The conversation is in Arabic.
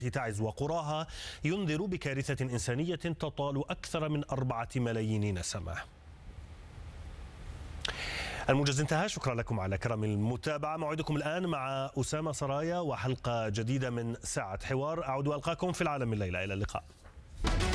تعز وقراها ينذر بكارثة إنسانية تطال أكثر من 4 ملايين نسمة. الموجز انتهى، شكرا لكم على كرم المتابعة. موعدكم الآن مع أسامة سرايا وحلقة جديدة من ساعة حوار. أعود وألقاكم في العالم الليلة، إلى اللقاء.